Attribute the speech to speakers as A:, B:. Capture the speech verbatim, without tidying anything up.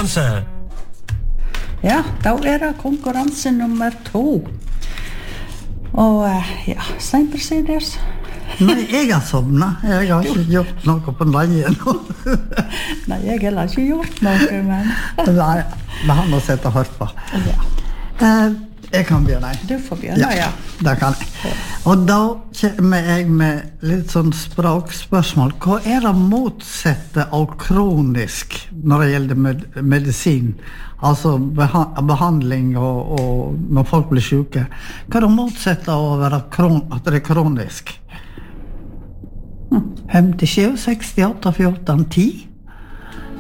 A: konkurranse.
B: Ja, da er det konkurranse nummer to. Og ja, Stein Presiders.
C: Nei, jeg har somnet. Jeg har ikke gjort noe på dagen.
B: Nei, jeg har heller ikke gjort noe, men...
C: Nei, det har noe sett og hørt på.
B: Ja.
C: Eh, jeg kan begynne.
B: Du får begynne, ja.
C: Ja, det kan jeg. Og da kommer jeg med litt sånn språkspørsmål. Hva er det motsette av kronisk når det gjelder med medisin? Altså beha behandling og, og når folk blir syke. Hva er det motsette av å være kron at det er kronisk? femtisju, sekstiåtte, fjorten, ti